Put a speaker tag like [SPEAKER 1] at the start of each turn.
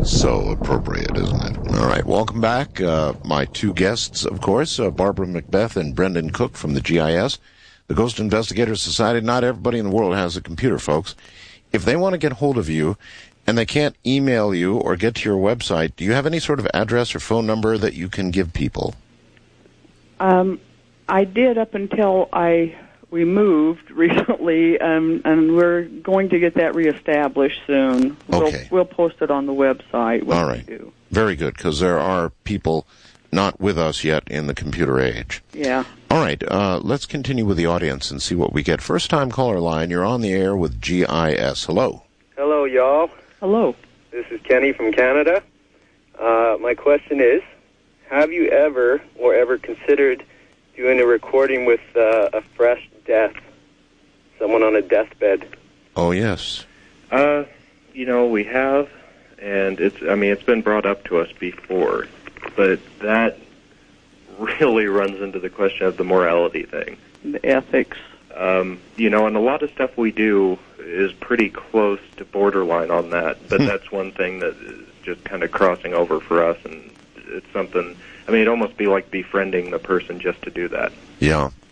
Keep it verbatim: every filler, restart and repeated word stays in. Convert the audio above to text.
[SPEAKER 1] So appropriate, isn't it? All right, welcome back. Uh, my two guests, of course, uh, Barbara Macbeth and Brendan Cook from the G I S, the Ghost Investigators Society. Not everybody in the world has a computer, folks. If they want to get hold of you and they can't email you or get to your website, do you have any sort of address or phone number that you can give people?
[SPEAKER 2] Um, I did up until I we moved recently, um, and we're going to get that reestablished soon.
[SPEAKER 1] Okay.
[SPEAKER 2] We'll, we'll post it on the website.
[SPEAKER 1] All right. We do. Very good, because there are people not with us yet in the computer age.
[SPEAKER 2] Yeah.
[SPEAKER 1] All right, uh, let's continue with the audience and see what we get. First-time caller line, you're on the air with G I S. Hello.
[SPEAKER 3] Hello, y'all.
[SPEAKER 2] Hello.
[SPEAKER 3] This is Kenny from Canada. Uh, my question is, have you ever or ever considered doing a recording with uh, a fresh death, someone on a deathbed?
[SPEAKER 1] Oh, yes.
[SPEAKER 4] Uh, you know, we have, and it's, I mean, it's been brought up to us before, but that really runs into the question of the morality thing.
[SPEAKER 2] The ethics.
[SPEAKER 4] Um, you know, and a lot of stuff we do is pretty close to borderline on that, but that's one thing that is just kind of crossing over for us, and it's something, I mean, it'd almost be like befriending the person just to do that.
[SPEAKER 1] Yeah.